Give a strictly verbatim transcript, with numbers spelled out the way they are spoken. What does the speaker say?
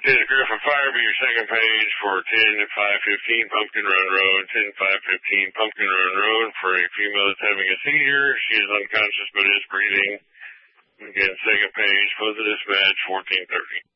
This is Griffin Fireby, your second page for ten five fifteen Pumpkin Run Road, ten five fifteen Pumpkin Run Road for a female that's having a seizure. She is unconscious but is breathing. Again, second page, close the dispatch, fourteen thirty.